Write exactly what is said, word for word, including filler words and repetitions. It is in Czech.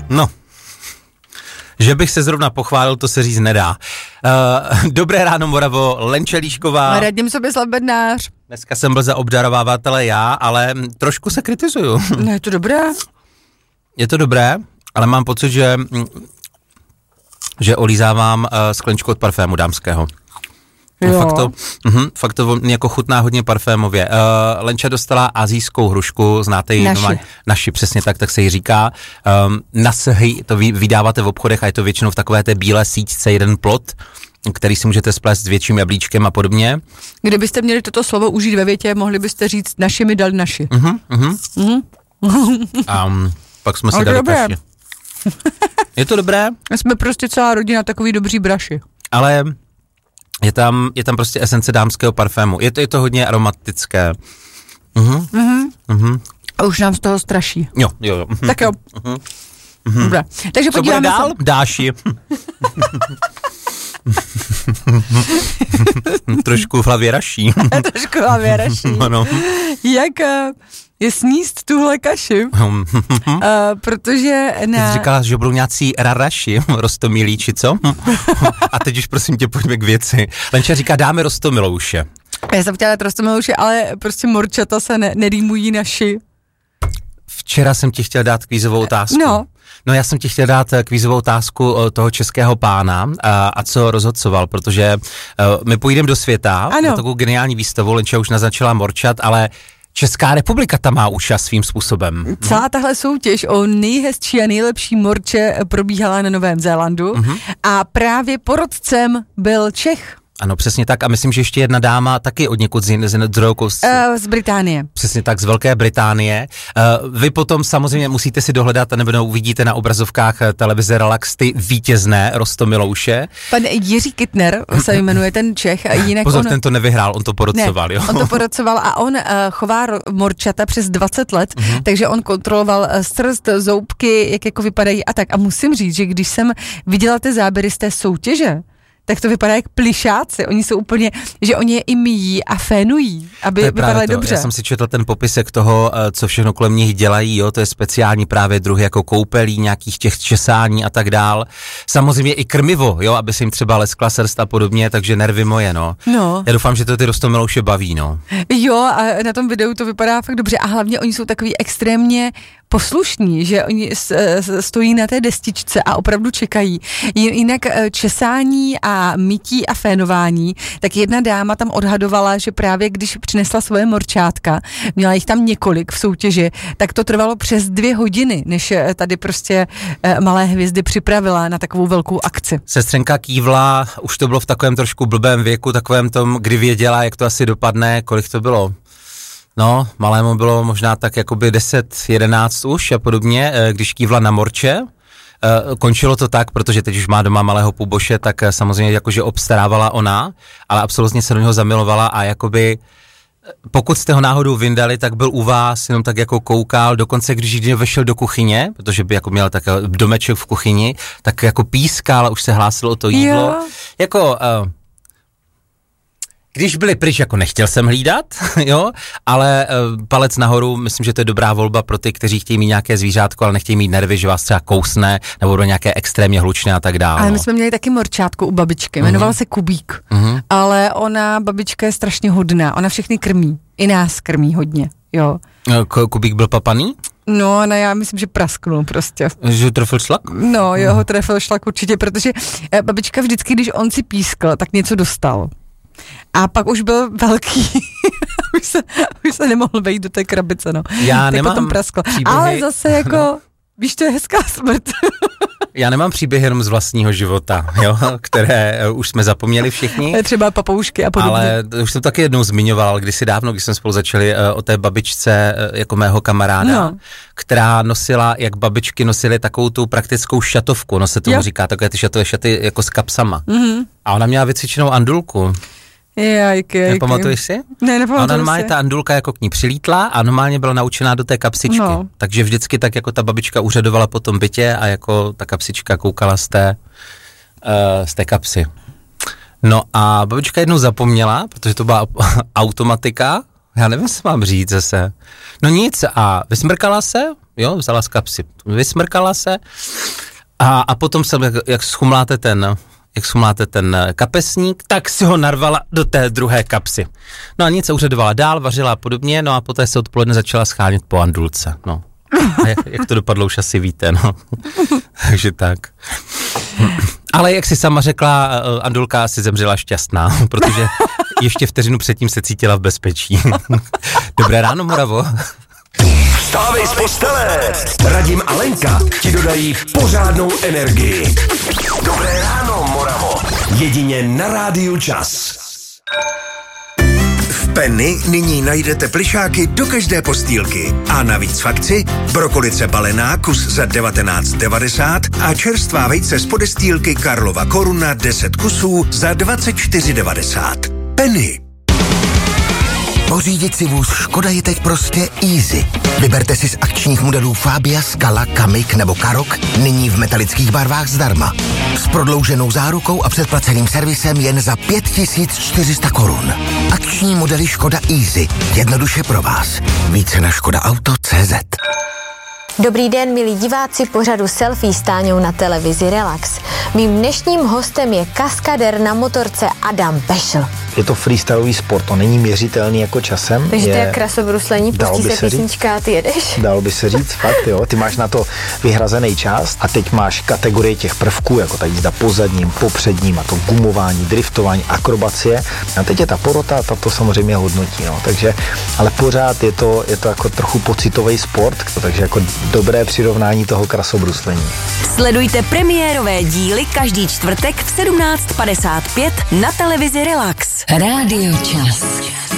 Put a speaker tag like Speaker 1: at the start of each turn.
Speaker 1: No, že bych se zrovna pochválil, to se říct nedá. Uh, dobré ráno, Moravo, Lenča Líšková.
Speaker 2: Radím sobě Bednář.
Speaker 1: Dneska jsem byl za obdarovávatele já, ale trošku se kritizuju.
Speaker 2: No, je to dobré.
Speaker 1: Je to dobré, ale mám pocit, že, že olízávám uh, sklenčku od parfému dámského.
Speaker 2: Jo.
Speaker 1: Fakt to, uh, fakt to jako chutná hodně parfémově. Uh, Lenča dostala asijskou hrušku, znáte ji?
Speaker 2: Naši.
Speaker 1: Doma, naši, přesně tak, tak se ji říká. Um, nasehy, to vy, vydáváte v obchodech a je to většinou v takové té bílé síťce jeden plot, který si můžete splést s větším jablíčkem a podobně.
Speaker 2: Kdybyste měli toto slovo užít ve větě, mohli byste říct naši mi dali naši.
Speaker 1: Uh-huh, uh-huh.
Speaker 2: Uh-huh.
Speaker 1: Um, pak jsme si
Speaker 2: Ale
Speaker 1: dali
Speaker 2: dobré.
Speaker 1: kaši. Je to dobré?
Speaker 2: Jsme prostě celá rodina takový dobří braši.
Speaker 1: Ale je tam, je tam prostě esence dámského parfému. Je to, je to hodně aromatické. Uh-huh.
Speaker 2: Uh-huh.
Speaker 1: Uh-huh.
Speaker 2: A už nám z toho straší.
Speaker 1: Jo, jo, jo. Uh-huh.
Speaker 2: Tak jo.
Speaker 1: Uh-huh.
Speaker 2: Dobré. Takže
Speaker 1: Co bude
Speaker 2: podíváme
Speaker 1: dál?
Speaker 2: se.
Speaker 1: Dáši. Trošku v hlavě raší.
Speaker 2: Trošku hlavě raší.
Speaker 1: Ano.
Speaker 2: Jak uh, je sníst tuhle kaši, uh, protože
Speaker 1: Ty
Speaker 2: na...
Speaker 1: jsi říkala, že budou nějací raraši, rostomilí, či co? A teď už prosím tě, pojďme k věci. Lenča říká, dáme rostomilouše.
Speaker 2: Já jsem chtěla rostomilouše, ale prostě morčata se ne, nerýmují naši.
Speaker 1: Včera jsem ti chtěl dát kvízovou otázku.
Speaker 2: No.
Speaker 1: No já jsem ti chtěl dát kvízovou otázku toho českého pána a, a co rozhodcoval, protože uh, my půjdeme do světa,
Speaker 2: ano.
Speaker 1: na takovou geniální výstavu, Lenča už naznačila morčat, ale Česká republika tam má účast svým způsobem.
Speaker 2: Celá tahle soutěž o nejhezčí a nejlepší morče probíhala na Novém Zélandu
Speaker 1: Mhm.
Speaker 2: a právě porotcem byl Čech.
Speaker 1: Ano, přesně tak a myslím, že ještě jedna dáma taky od někud z, z, z, z,
Speaker 2: Uh, z Británie.
Speaker 1: Přesně tak, z Velké Británie. Uh, vy potom samozřejmě musíte si dohledat, nebo uvidíte na obrazovkách televize Relax ty vítězné rostomilouše.
Speaker 2: Pan Jiří Kytner se jmenuje ten Čech. A jinak
Speaker 1: Pozor,
Speaker 2: on,
Speaker 1: ten to nevyhrál, on to porocoval,
Speaker 2: ne,
Speaker 1: jo?
Speaker 2: on to porocoval a on uh, chová ro- morčata přes dvacet let, uh-huh. takže on kontroloval uh, srst, zoubky, jak jako vypadají a tak. A musím říct, že když jsem viděla ty záběry z té soutěže, tak to vypadá jak plišáci. Oni jsou úplně, že oni je i myjí a fénují, aby vypadaly dobře.
Speaker 1: Já jsem si četl ten popisek toho, co všechno kolem nich dělají, jo, to je speciální právě druhy jako koupelí, nějakých těch česání a tak dál. Samozřejmě i krmivo, jo, aby se jim třeba leskla srst a podobně, takže nervy moje, no.
Speaker 2: No.
Speaker 1: Já doufám, že to ty rostomilouše baví, no.
Speaker 2: Jo, a na tom videu to vypadá fakt dobře a hlavně oni jsou takový extrémně poslušní, že oni stojí na té destičce a opravdu čekají. Jinak česání a mytí a fénování, tak jedna dáma tam odhadovala, že právě když přinesla svoje morčátka, měla jich tam několik v soutěži, tak to trvalo přes dvě hodiny, než tady prostě malé hvězdy připravila na takovou velkou akci.
Speaker 1: Sestřenka kývla, už to bylo v takovém trošku blbém věku, takovém tom, kdy věděla, jak to asi dopadne, kolik to bylo. No, malému bylo možná tak jakoby deset, jedenáct už a podobně, když kývla na morče. Končilo to tak, protože teď už má doma malého půboše, tak samozřejmě jakože obstarávala ona, ale absolutně se do něho zamilovala a jakoby pokud jste ho náhodou vyndali, tak byl u vás, jenom tak jako koukal, dokonce když vešel do kuchyně, protože by jako měl tak domeček v kuchyni, tak jako pískal a už se hlásil o to jídlo.
Speaker 2: Jo.
Speaker 1: Jako... Uh, Když byli pryč, jako nechtěl jsem hlídat, jo, ale uh, palec nahoru, myslím, že to je dobrá volba pro ty, kteří chtějí mít nějaké zvířátko, ale nechtějí mít nervy, že vás třeba kousne, nebo do nějaké extrémně hlučné a tak dále.
Speaker 2: Ale my jsme měli taky morčátko u babičky, jmenovala uh-huh. se Kubík, uh-huh. ale ona, babička je strašně hodná, ona všechny krmí, i nás krmí hodně, jo.
Speaker 1: K- Kubík byl papaný?
Speaker 2: No, ne, já myslím, že prasknul prostě.
Speaker 1: Že trefil šlak?
Speaker 2: No, jo, ho trefil šlak určitě, protože eh, babička vždycky, když on si pískl, tak něco dostal. A pak už byl velký, už, se, už se nemohl vejít do té krabice, no.
Speaker 1: Já
Speaker 2: tak
Speaker 1: nemám
Speaker 2: potom praskl.
Speaker 1: příběhy.
Speaker 2: Ale zase jako, víš, to je hezká smrt.
Speaker 1: Já nemám příběhy jenom z vlastního života, jo, které už jsme zapomněli všichni.
Speaker 2: Třeba papoušky a podobně.
Speaker 1: Ale už jsem taky jednou zmiňoval, kdysi dávno, když jsme spolu začali uh, o té babičce uh, jako mého kamaráda, no. která nosila, jak babičky nosily takovou tu praktickou šatovku, no se tomu jo. říká, takové ty šatové šaty jako s kapsama. Mm-hmm. A ona měla vycvičenou andulku.
Speaker 2: Jajky, jajky.
Speaker 1: Nepamatuješ si?
Speaker 2: Ne, nepamatuji
Speaker 1: a ona normálně
Speaker 2: si.
Speaker 1: ta andulka jako k ní přilítla a normálně byla naučená do té kapsičky. No. Takže vždycky tak jako ta babička úřadovala po tom bytě a jako ta kapsička koukala z té, uh, z té kapsy. No a babička jednou zapomněla, protože to byla automatika, já nevím, co mám říct zase. No nic a vysmrkala se, jo, vzala z kapsy, vysmrkala se a, a potom jsem, jak, jak schumláte ten, jak schumláte ten kapesník, tak si ho narvala do té druhé kapsy. No a nic, se uřadovala dál, vařila a podobně, no a poté se odpoledne začala schánět po Andulce, no. A jak, jak to dopadlo, už asi víte, no. Takže tak. Ale jak si sama řekla, Andulka asi zemřela šťastná, protože ještě vteřinu předtím se cítila v bezpečí. Dobré ráno, Moravo.
Speaker 3: Vstávej z postele! Radim a Lenka ti dodají pořádnou energii. Dobré ráno, Moravo. Jedině na Rádiu Čas.
Speaker 4: V Penny nyní najdete plyšáky do každé postýlky. A navíc v akci brokolice balená kus za devatenáct devadesát a čerstvá vejce z podestýlky Karlova Koruna deset kusů za dvacet čtyři devadesát. Penny.
Speaker 5: Pořídit si vůz Škoda je teď prostě easy. Vyberte si z akčních modelů Fabia, Scala, Kamiq nebo Karoq nyní v metalických barvách zdarma. S prodlouženou zárukou a předplaceným servisem jen za pět tisíc čtyři sta korun. Akční modely Škoda Easy. Jednoduše pro vás. Více na škoda auto tečka cé zet.
Speaker 6: Dobrý den, milí diváci pořadu Selfie s Táňou na televizi Relax. Mým dnešním hostem je kaskadér na motorce Adam Pešl.
Speaker 7: Je to freestyleový sport, to není měřitelný jako časem.
Speaker 6: Takže
Speaker 7: je,
Speaker 6: to je krasobruslení, pustí se písnička a ty jedeš.
Speaker 7: Dalo by se říct, fakt jo. Ty máš na to vyhrazený čas a teď máš kategorie těch prvků, jako ta jízda po zadním, popředním a to gumování, driftování, akrobacie. A teď je ta porota, ta to samozřejmě hodnotí, no. Takže, ale pořád je to, je to jako trochu pocitový sport, takže jako dobré přirovnání toho krasobruslení.
Speaker 8: Sledujte premiérové díly každý čtvrtek v sedmnáct padesát pět na televizi Relax. Rádio Čas.